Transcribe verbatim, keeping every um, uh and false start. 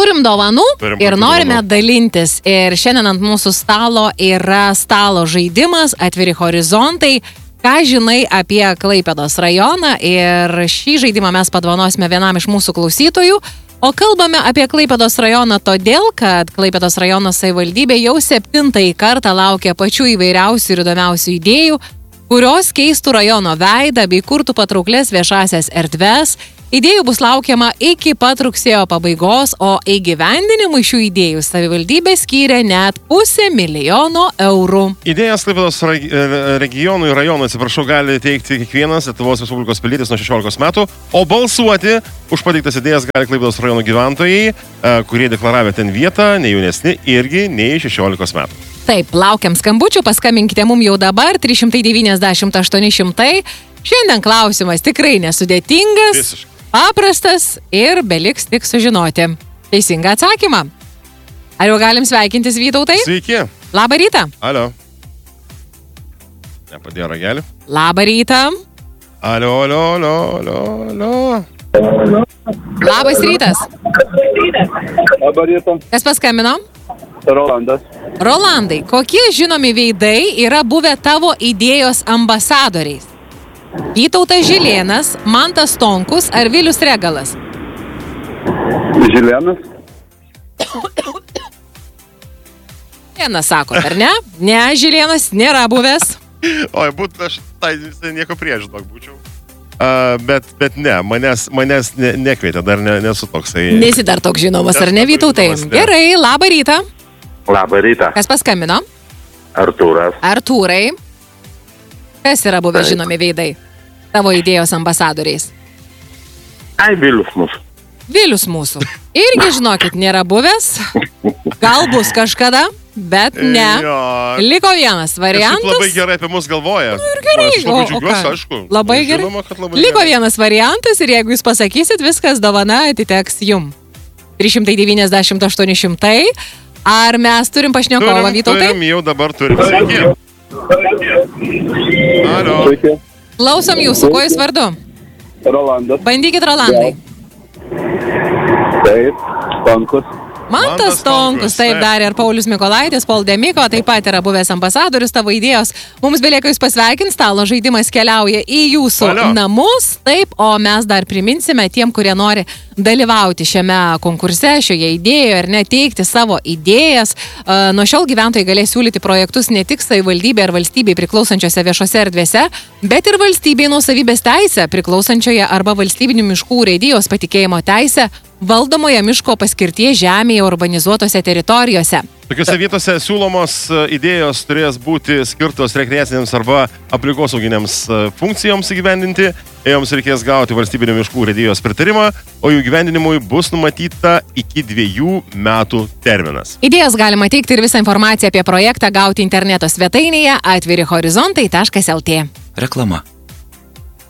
Turim dovanų Turim ir norime dovanų. dalintis. Ir šiandien ant mūsų stalo yra stalo žaidimas Atviri horizontai. Ką žinai apie Klaipėdos rajoną? Ir šį žaidimą mes padovanosime vienam iš mūsų klausytojų. O kalbame apie Klaipėdos rajoną todėl, kad Klaipėdos rajono savivaldybė jau septintąjį kartą laukia pačių įvairiausių ir įdomiausių idėjų, kurios keistų rajono veidą bei kurtų patrauklės viešasias erdves. Idėjų bus laukiama iki pat rugsėjo pabaigos, o įgyvendinimui šių idėjų savivaldybė skyrė net pusę milijono eurų. Idėjas Klaipėdos regionų ir rajonų, atsiprašau, gali teikti kiekvienas Lietuvos Respublikos pilietis nuo šešiolikos metų, o balsuoti už pateiktas idėjas gali Klaipėdos rajono gyventojai, kurie deklaravę ten vietą, ne jaunesni irgi nei šešiolikos metų. Taip, laukiam skambučių, paskambinkite mum jau dabar, trys šimtai devyniasdešimt aštuoni šimtai. Šiandien klausimas tikrai nesudėtingas. Visiškai. Paprastas ir beliks tik sužinoti teisingą atsakymą. Ar jau galim sveikintis, Vytautai? Sveiki. Labą rytą. Alio. Nepadėjo ragelį. Labą rytą. Alio, alio, alio, alio, alio. Labas rytas. Labą rytą. Kas paskambino? Rolandas. Rolandai, kokie žinomi veidai yra buvę tavo idėjos ambasadoriais? Vytautas Žilėnas, Mantas Stonkus ar Vilius Regalas? Žilėnas. Žilėnas sako, ar ne? Ne, Žilėnas nėra buvęs. Oi, būtų aš tai visai nieko prieš, daug būčiau. Uh, bet, bet ne, manęs, manęs ne, nekvietė, dar ne, nesu toksai. Nesi dar toks žinomas, ar ne, Vytautai? Gerai, labą rytą. Labą rytą. Kas paskambino? Artūras. Artūrai. Kas yra buvę Taip. žinomi veidai tavo idėjos ambasadoriais? Ai, Vilius mūsų. Vilius mūsų. Irgi, žinokit, nėra buvęs. Gal bus kažkada, bet ne. Jo. Liko vienas Jis variantas. labai gerai apie mus galvoja. Ir gerai. Aš labai O- o džiaugiuosi, ką? aišku. Labai gerai. Žinoma, kad labai Liko gerai. vienas variantas ir jeigu jūs pasakysit, viskas dovana atiteks jum. trys šimtai devyniasdešimt aštuoni šimtai. Ar mes turim pašnekovą, Turim, Vytautai? turim, jau dabar turim. Sveiki. Alio. Sveiki. Klausom jūsų, kuo jūs vardu? Rolandas. Bandykit, Rolandai. Taip. Stankus. Mantas Mantas Stonkus, Stonkus, taip taip. dar ir Paulius Mikolaitis, Paul Demiko, taip pat yra buvęs ambasadorius tavo idėjos. Mums belieka jūs pasveikinti, stalo žaidimas keliauja į jūsų Alio. namus, taip, o mes dar priminsime tiem, kurie nori dalyvauti šiame konkurse, šioje idėjoje ir neteikti savo idėjas. Uh, nuo šiol gyventojai galės siūlyti projektus ne tik savivaldybė ar valstybei priklausančiose viešose erdvėse, bet ir valstybei nuosavybės teisę priklausančioje arba valstybinių miškų urėdijos patikėjimo teisę valdomoje miško paskirties žemėje urbanizuotose teritorijose. Tokiose vietose siūlomos e, idėjos turės būti skirtos rekreacinėms arba aplinkosauginiams e, funkcijoms įgyvendinti. Joms reikės gauti valstybinių miškų urėdijos pritarimą, o jų gyvendinimui bus numatyta iki dviejų metų terminas. Idėjas galima teikti ir visą informaciją apie projektą gauti interneto svetainėje atviri horizontai taškas lt. Reklama.